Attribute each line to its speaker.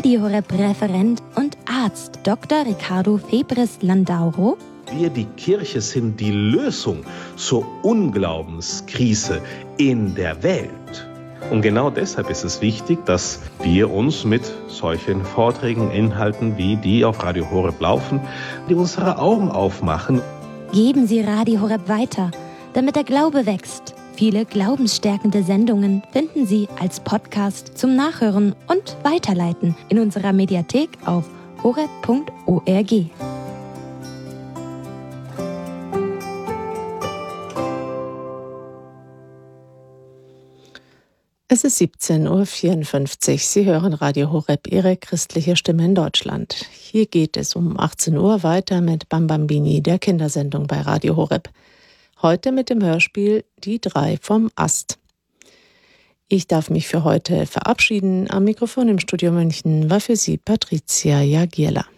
Speaker 1: Radio Horeb-Referent und Arzt Dr. Ricardo Febres-Landauro.
Speaker 2: Wir, die Kirche, sind die Lösung zur Unglaubenskrise in der Welt. Und genau deshalb ist es wichtig, dass wir uns mit solchen Vorträgen, Inhalten wie die auf Radio Horeb laufen, die unsere Augen aufmachen.
Speaker 1: Geben Sie Radio Horeb weiter, damit der Glaube wächst. Viele glaubensstärkende Sendungen finden Sie als Podcast zum Nachhören und Weiterleiten in unserer Mediathek auf horeb.org.
Speaker 3: Es ist 17.54 Uhr. Sie hören Radio Horeb, Ihre christliche Stimme in Deutschland. Hier geht es um 18 Uhr weiter mit Bambambini, der Kindersendung bei Radio Horeb. Heute mit dem Hörspiel Die 3 vom Ast. Ich darf mich für heute verabschieden. Am Mikrofon im Studio München war für Sie Patricia Jagiela.